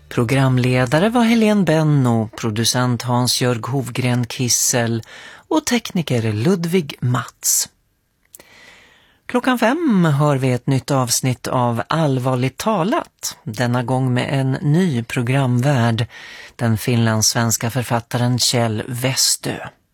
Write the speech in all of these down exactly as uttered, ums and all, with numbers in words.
Programledare var Helene Benno, producent Hans-Jörg Hovgren Kissel och tekniker Ludvig Mats. Klockan fem hör vi ett nytt avsnitt av Allvarligt talat, denna gång med en ny programvärd, den finlandssvenska författaren Kjell Westö.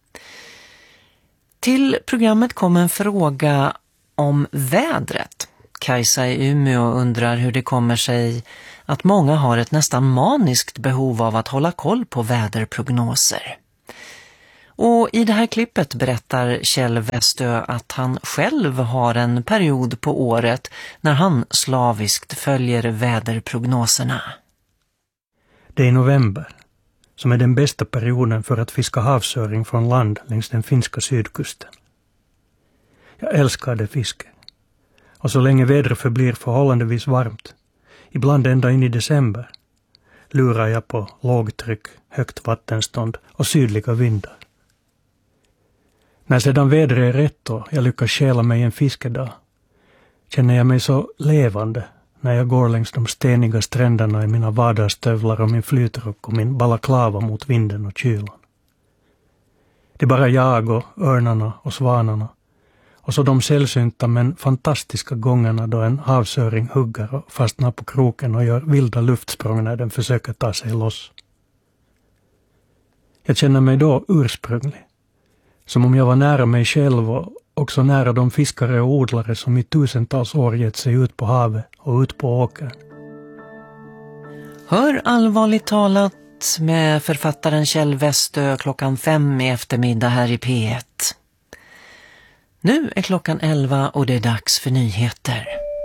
Till programmet kom en fråga om vädret. Kajsa i Umeå undrar hur det kommer sig att många har ett nästan maniskt behov av att hålla koll på väderprognoser. Och i det här klippet berättar Kjell Westö att han själv har en period på året när han slaviskt följer väderprognoserna. Det är november, som är den bästa perioden för att fiska havsöring från land längs den finska sydkusten. Jag älskar det fiske. Och så länge vädret förblir förhållandevis varmt, ibland ända in i december, lurar jag på lågtryck, högt vattenstånd och sydliga vindar. När sedan vädret är rätt och jag lyckas stjäla mig en fiskedag, känner jag mig så levande när jag går längs de steniga stränderna i mina vadarstövlar och min flytrock och min balaklava mot vinden och kylan. Det är bara jag och örnarna och svanarna, och så de sällsynta men fantastiska gångerna då en havsöring huggar och fastnar på kroken och gör vilda luftsprång när den försöker ta sig loss. Jag känner mig då ursprunglig, som om jag var nära mig själv och också nära de fiskare och odlare som i tusentals år gett sig ut på havet och ut på åkern. Hör Allvarligt talat med författaren Kjell Westö klockan fem i eftermiddag här i P ett. Nu är klockan elva och det är dags för nyheter.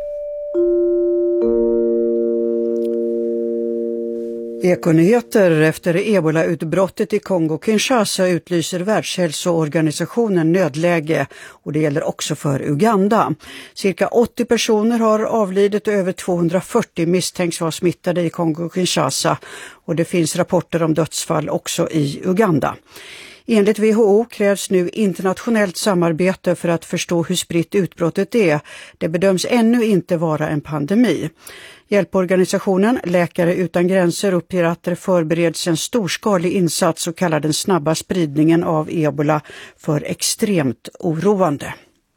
Ekonyheter. Efter ebola-utbrottet i Kongo-Kinshasa utlyser Världshälsoorganisationen nödläge, och det gäller också för Uganda. Cirka åttio personer har avlidit och över tvåhundrafyrtio misstänks vara smittade i Kongo-Kinshasa, och det finns rapporter om dödsfall också i Uganda. Enligt W H O krävs nu internationellt samarbete för att förstå hur spritt utbrottet är. Det bedöms ännu inte vara en pandemi. Hjälporganisationen Läkare utan gränser uppger att det förbereds en storskalig insats och kallar den snabba spridningen av ebola för extremt oroande.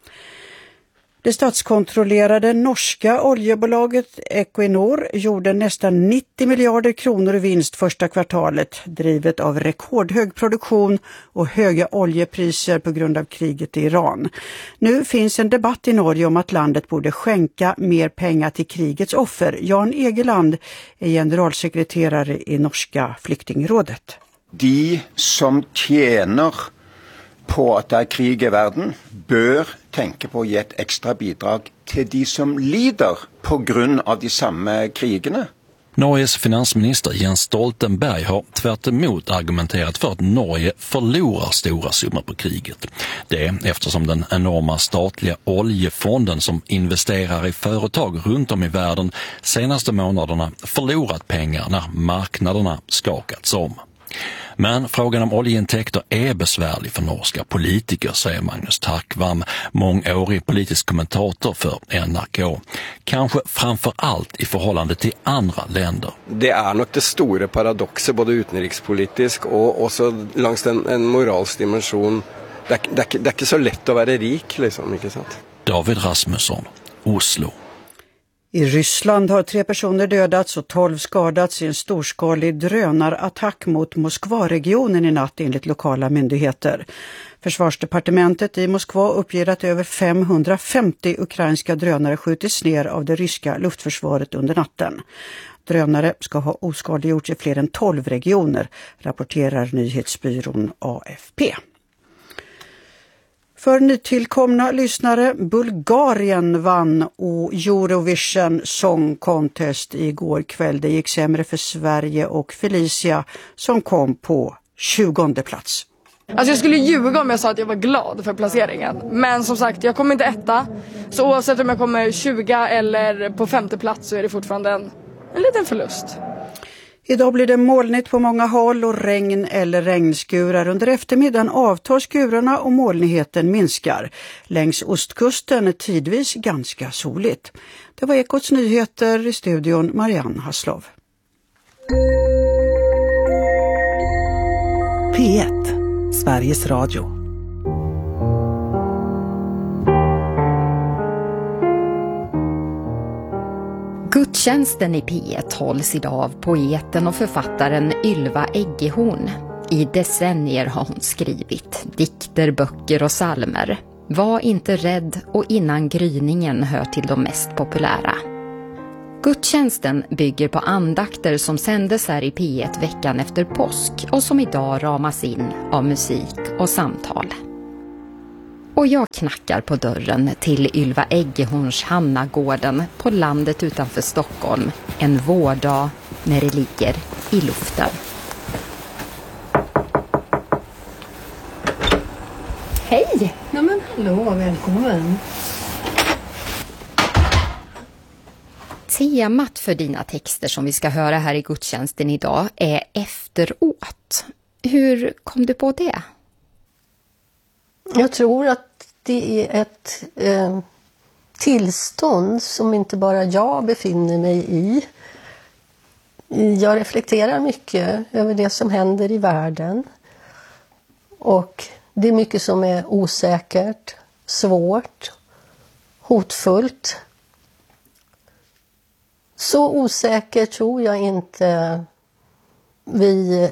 Det statskontrollerade norska oljebolaget Equinor gjorde nästan nittio miljarder kronor i vinst första kvartalet, drivet av rekordhög produktion och höga oljepriser på grund av kriget i Iran. Nu finns en debatt i Norge om att landet borde skänka mer pengar till krigets offer. Jan Egeland är generalsekreterare i norska flyktingrådet. De som tjänar på att det är krig i världen bör tänka på att ge ett extra bidrag till de som lider på grund av de samma krigerna. Norges finansminister Jens Stoltenberg har tvärt emot argumenterat för att Norge förlorar stora summor på kriget. Det är eftersom den enorma statliga oljefonden som investerar i företag runt om i världen senaste månaderna förlorat pengar när marknaderna skakats om. Men frågan om oljeintäkter är besvärlig för norska politiker, säger Magnus Takvam, mångårig politisk kommentator för N R K. Kanske framför allt i förhållande till andra länder. Det är nog det stora paradoxet, både utrikespolitisk och också langs en, en moralsk dimension. Det är, det, är, det är inte så lätt att vara rik, liksom, inte sant? David Rasmusson, Oslo. I Ryssland har tre personer dödats och tolv skadats i en storskalig drönarattack mot Moskva-regionen i natt enligt lokala myndigheter. Försvarsdepartementet i Moskva uppger att över femhundrafemtio ukrainska drönare skjutits ner av det ryska luftförsvaret under natten. Drönare ska ha oskadliggjorts i fler än tolv regioner, rapporterar nyhetsbyrån A F P. För nytillkomna lyssnare, Bulgarien vann och Eurovision Song Contest igår kväll. Det gick sämre för Sverige och Felicia som kom på tjugonde plats. Alltså jag skulle ljuga om jag sa att jag var glad för placeringen. Men som sagt, jag kommer inte etta. Så oavsett om jag kommer tjugo eller på femte plats så är det fortfarande en, en liten förlust. Idag blir det molnigt på många håll och regn eller regnskurar. Under eftermiddagen avtar skurarna och molnigheten minskar. Längs ostkusten är tidvis ganska soligt. Det var Ekots nyheter, i studion Marianne Haslov. P ett, Sveriges Radio. Gudstjänsten i P ett hålls idag av poeten och författaren Ylva Eggehorn. I decennier har hon skrivit dikter, böcker och psalmer. Var inte rädd och Innan gryningen hör till de mest populära. Gudstjänsten bygger på andakter som sändes här i P ett veckan efter påsk och som idag ramas in av musik och samtal. Och jag knackar på dörren till Ylva Eggehorns Hannagården på landet utanför Stockholm en vårdag när det ligger i luften. Hej! Ja men hallå, välkommen. Temat för dina texter som vi ska höra här i gudstjänsten idag är efteråt. Hur kom du på det? Jag tror att det är ett eh, tillstånd som inte bara jag befinner mig i. Jag reflekterar mycket över det som händer i världen. Och det är mycket som är osäkert, svårt, hotfullt. Så osäker tror jag inte vi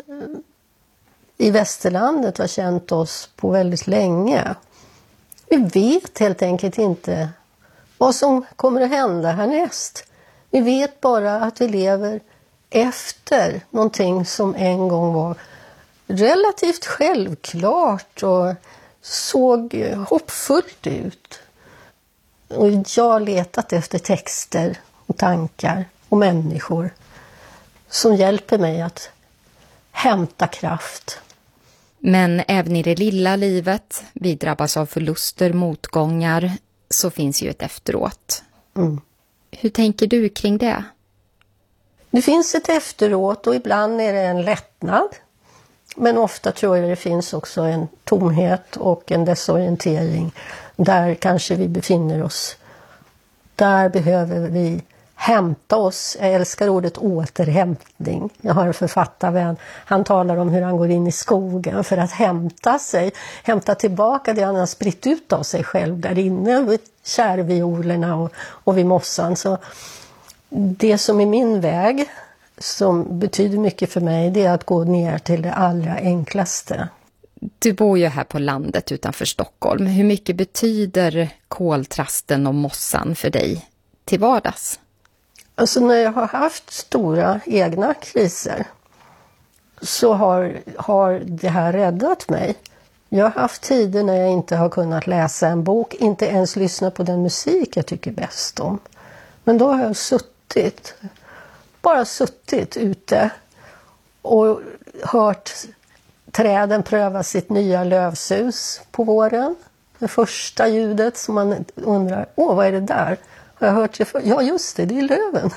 i västerlandet har känt oss på väldigt länge. Vi vet helt enkelt inte vad som kommer att hända härnäst. Vi vet bara att vi lever efter någonting som en gång var relativt självklart och såg hoppfullt ut. Och jag har letat efter texter och tankar och människor som hjälper mig att hämta kraft. Men även i det lilla livet, vi drabbas av förluster, motgångar, så finns ju ett efteråt. Mm. Hur tänker du kring det? Det finns ett efteråt och ibland är det en lättnad. Men ofta tror jag det finns också en tomhet och en desorientering. Där kanske vi befinner oss. Där behöver vi hämta oss. Jag älskar ordet återhämtning. Jag har en författarvän. Han talar om hur han går in i skogen för att hämta sig. Hämta tillbaka det han har spritt ut av sig själv där inne vid kärviolerna och, och vid mossan. Så det som är min väg, som betyder mycket för mig, det är att gå ner till det allra enklaste. Du bor ju här på landet utanför Stockholm. Hur mycket betyder koltrasten och mossan för dig till vardags? Alltså när jag har haft stora egna kriser så har, har det här räddat mig. Jag har haft tider när jag inte har kunnat läsa en bok, inte ens lyssna på den musik jag tycker bäst om. Men då har jag suttit, bara suttit ute och hört träden pröva sitt nya lövsus på våren. Det första ljudet som man undrar, åh vad är det där? Har jag hört det för? Ja just det, det är löven.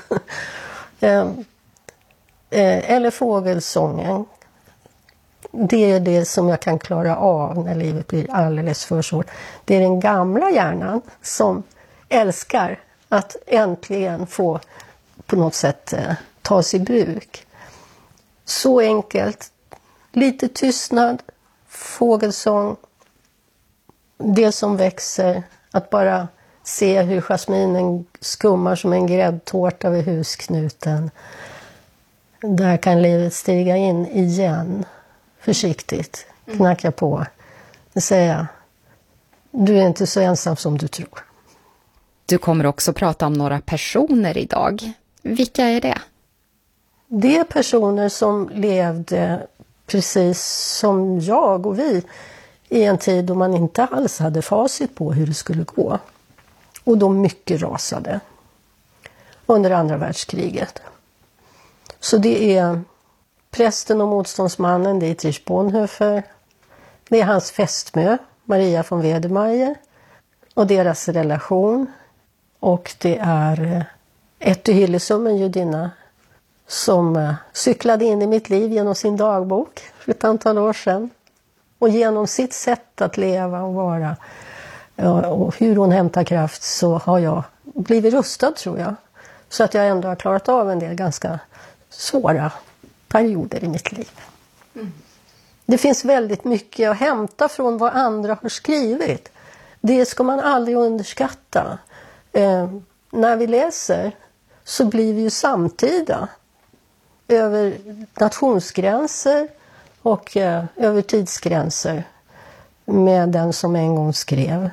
Eller fågelsången. Det är det som jag kan klara av när livet blir alldeles för svårt. Det är den gamla hjärnan som älskar att äntligen få på något sätt tas i bruk. Så enkelt. Lite tystnad, fågelsång, det som växer, att bara se hur jasminen skummar som en gräddtårta vid husknuten. Där kan livet stiga in igen, försiktigt, knacka på och säga, du är inte så ensam som du tror. Du kommer också prata om några personer idag. Vilka är det? Det är personer som levde precis som jag och vi i en tid då man inte alls hade facit på hur det skulle gå. Och då mycket rasade under andra världskriget. Så det är prästen och motståndsmannen Dietrich Bonhoeffer. Det är hans fästmö Maria von Wedemeyer och deras relation. Och det är Etty Hillesum, en judinna, som cyklade in i mitt liv genom sin dagbok för ett antal år sedan. Och genom sitt sätt att leva och vara och hur hon hämtar kraft så har jag blivit rustad tror jag. Så att jag ändå har klarat av en del ganska svåra perioder i mitt liv. Mm. Det finns väldigt mycket att hämta från vad andra har skrivit. Det ska man aldrig underskatta. Eh, när vi läser så blir vi ju samtida över nationsgränser och eh, över tidsgränser med den som en gång skrev.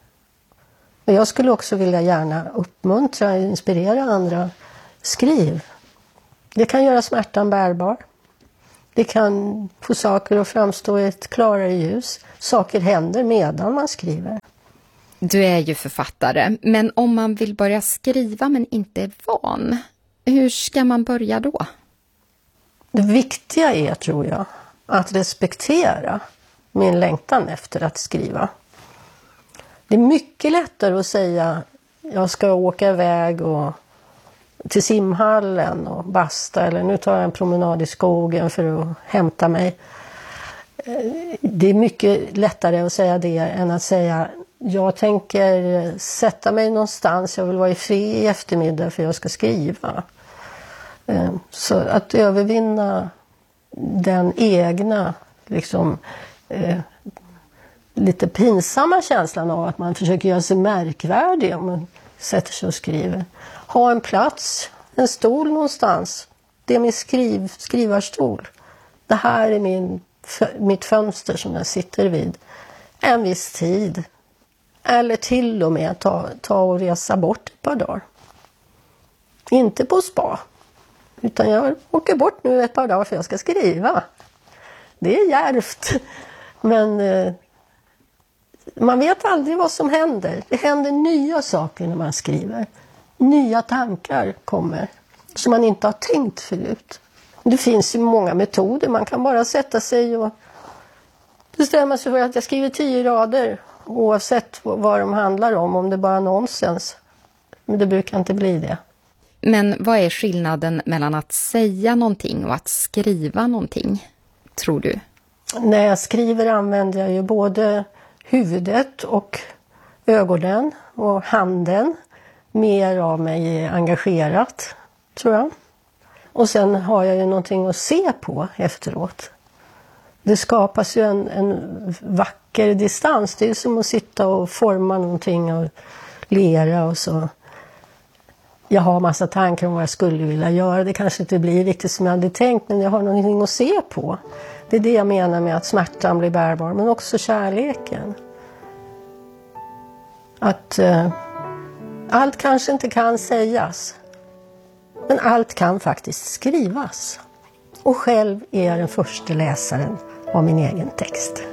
Och jag skulle också vilja gärna uppmuntra och inspirera andra. Skriv. Det kan göra smärtan bärbar. Det kan få saker att framstå i ett klarare ljus. Saker händer medan man skriver. Du är ju författare, men om man vill börja skriva men inte är van, hur ska man börja då? Det viktiga är, tror jag, att respektera min längtan efter att skriva. Det är mycket lättare att säga jag ska åka iväg och till simhallen och basta, eller nu tar jag en promenad i skogen för att hämta mig. Det är mycket lättare att säga det än att säga jag tänker sätta mig någonstans, jag vill vara i fri i eftermiddag för jag ska skriva. Så att övervinna den egna liksom eh, lite pinsamma känslan av att man försöker göra sig märkvärdig om man sätter sig och skriver. Ha en plats, en stol någonstans. Det är min skriv, skrivarstol. Det här är min, mitt fönster som jag sitter vid. En viss tid. Eller till och med ta, ta och resa bort ett par dagar. Inte på spa. Utan jag åker bort nu ett par dagar för jag ska skriva. Det är djärvt. Men eh, man vet aldrig vad som händer. Det händer nya saker när man skriver. Nya tankar kommer som man inte har tänkt förut. Det finns ju många metoder. Man kan bara sätta sig och bestämma sig för att jag skriver tio rader. Oavsett vad de handlar om. Om det bara är nonsens. Men det brukar inte bli det. Men vad är skillnaden mellan att säga någonting och att skriva någonting, tror du? När jag skriver använder jag ju både huvudet och ögonen och handen. Mer av mig är engagerat, tror jag. Och sen har jag ju någonting att se på efteråt. Det skapas ju en, en vacker distans. Det är som att sitta och forma någonting och lera och så. Jag har massa tankar om vad jag skulle vilja göra. Det kanske inte blir riktigt som jag hade tänkt, men jag har någonting att se på. Det är det jag menar med att smärtan blir bärbar, men också kärleken. Att eh, allt kanske inte kan sägas, men allt kan faktiskt skrivas. Och själv är jag den första läsaren av min egen text.